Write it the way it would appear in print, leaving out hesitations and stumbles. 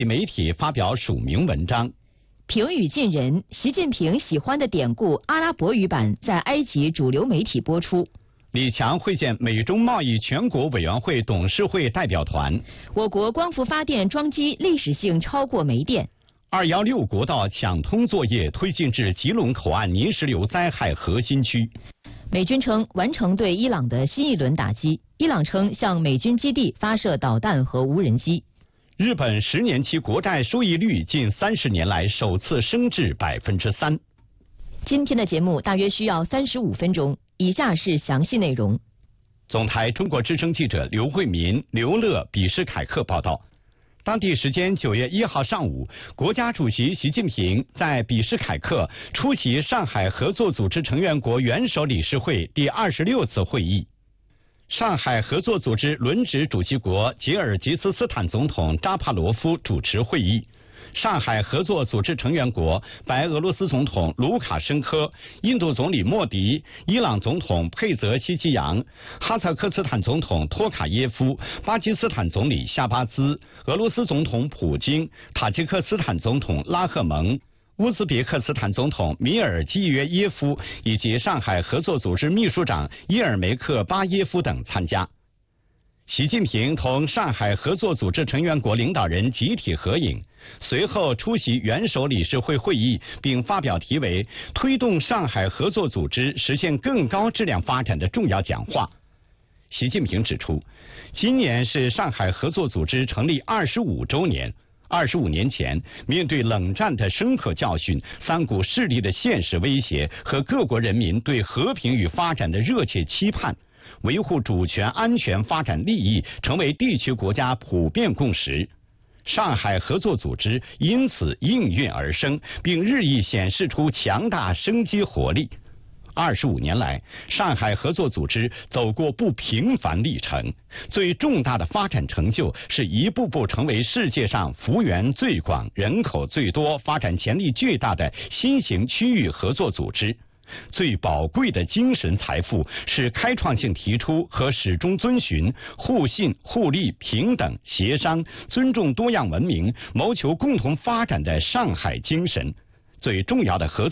媒体发表署名文章。 平语近人，习近平喜欢的典故阿拉伯语版在埃及主流媒体播出。 李强会见美中贸易全国委员会董事会代表团。 我国光伏发电装机历史性超过煤电。 216国道抢通作业推进至吉隆口岸泥石流灾害核心区。 美军称完成对伊朗的新一轮打击，伊朗称向美军基地发射导弹和无人机。 日本10年期国债收益率近30年来首次升至3%。 今天的节目大约需要35分钟，以下是详细内容。 总台中国之声记者刘慧民、刘乐、比什凯克报道。当地时间9月1号上午，国家主席习近平在比什凯克出席上海合作组织成员国元首理事会第26次会议。上海合作组织轮值主席国吉尔吉斯斯坦总统扎帕罗夫主持会议。上海合作组织成员国白俄罗斯总统卢卡申科、印度总理莫迪、伊朗总统佩泽希基扬、哈萨克斯坦总统托卡耶夫、巴基斯坦总理夏巴兹、俄罗斯总统普京、塔吉克斯坦总统拉赫蒙、乌兹别克斯坦总统米尔基约耶夫以及上海合作组织秘书长伊尔梅克巴耶夫等参加。习近平同上海合作组织成员国领导人集体合影，随后出席元首理事会会议，并发表题为“推动上海合作组织实现更高质量发展”的重要讲话。习近平指出，今年是上海合作组织成立25周年。25年前，面对冷战的深刻教训、三股势力的现实威胁和各国人民对和平与发展的热切期盼，维护主权、安全、发展利益成为地区国家普遍共识。上海合作组织因此应运而生，并日益显示出强大生机活力。25年来，上海合作组织走过不平凡历程，最重大的发展成就是一步步成为世界上幅员最广、人口最多、发展潜力巨大的新型区域合作组织。最宝贵的精神财富是开创性提出和始终遵循互信、互利、平等、协商、尊重多样文明、谋求共同发展的上海精神。最重要的合作